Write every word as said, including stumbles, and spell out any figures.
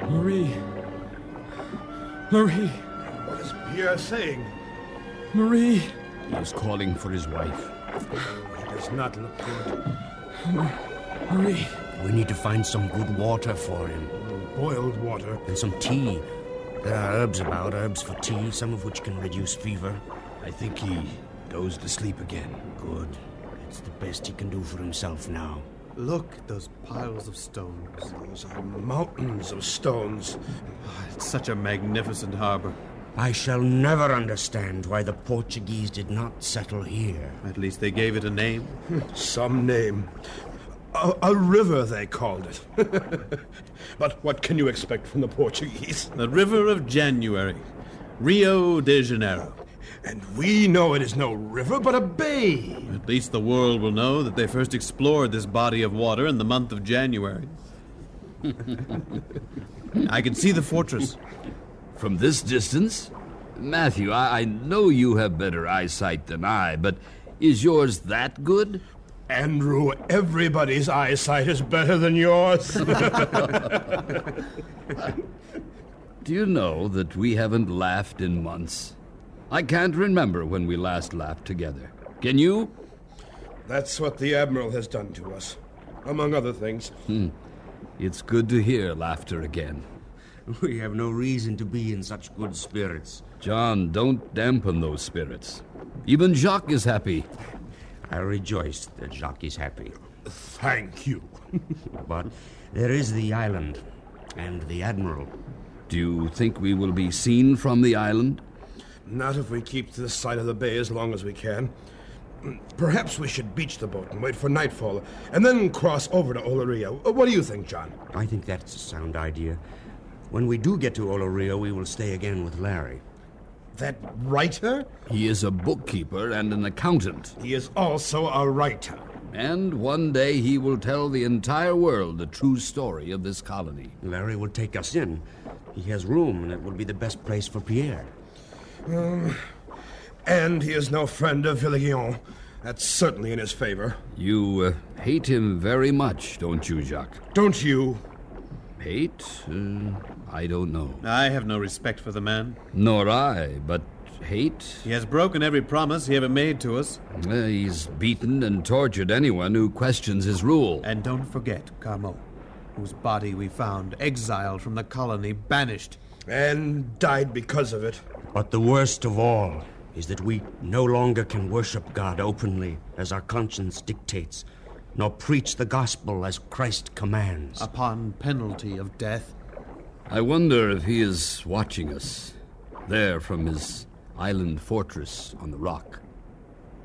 Marie. Marie. What is Pierre saying? Marie. He is calling for his wife. Oh, he does not look good. Marie. We need to find some good water for him. Boiled water. And some tea. There are herbs about, herbs for tea, some of which can reduce fever. I think he goes to sleep again. Good. It's the best he can do for himself now. Look at those piles of stones. Those are mountains of stones. Oh, it's such a magnificent harbor. I shall never understand why the Portuguese did not settle here. At least they gave it a name. Some name. A, a river, they called it. But what can you expect from the Portuguese? The River of January. Rio de Janeiro. And we know it is no river, but a bay. At least the world will know that they first explored this body of water in the month of January. I can see the fortress. From this distance? Matthew, I, I know you have better eyesight than I, but is yours that good? Andrew, everybody's eyesight is better than yours. Do you know that we haven't laughed in months? I can't remember when we last laughed together. Can you? That's what the Admiral has done to us, among other things. Hmm. It's good to hear laughter again. We have no reason to be in such good spirits. John, don't dampen those spirits. Even Jacques is happy. I rejoice that Jacques is happy. Thank you. But there is the island and the Admiral. Do you think we will be seen from the island? Not if we keep to this side of the bay as long as we can. Perhaps we should beach the boat and wait for nightfall, and then cross over to Olaria. What do you think, John? I think that's a sound idea. When we do get to Olaria, we will stay again with Larry. That writer? He is a bookkeeper and an accountant. He is also a writer. And one day he will tell the entire world the true story of this colony. Larry will take us in. He has room, and it will be the best place for Pierre. Um, and he is no friend of Villeguion. That's certainly in his favor. You uh, hate him very much, don't you, Jacques? Don't you? Hate? Uh, I don't know. I have no respect for the man. Nor I, but hate? He has broken every promise he ever made to us. Uh, he's beaten and tortured anyone who questions his rule. And don't forget Carmot, whose body we found, exiled from the colony, banished. And died because of it. But the worst of all is that we no longer can worship God openly as our conscience dictates, nor preach the gospel as Christ commands. Upon penalty of death. I wonder if he is watching us, there from his island fortress on the rock.